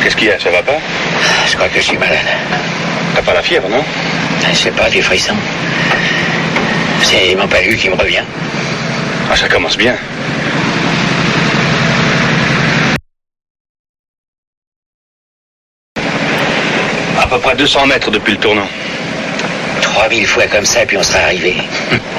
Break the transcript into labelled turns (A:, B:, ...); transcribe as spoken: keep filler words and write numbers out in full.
A: Qu'est-ce qu'il y a, ça va pas?
B: Je crois que je suis malade.
A: T'as pas la fièvre, non?
B: Je sais pas, des frissons. C'est mon palu qui me revient.
A: Ah, ça commence bien. À peu près deux cents mètres depuis le tournant.
B: Trois mille fois comme ça, puis on sera arrivé.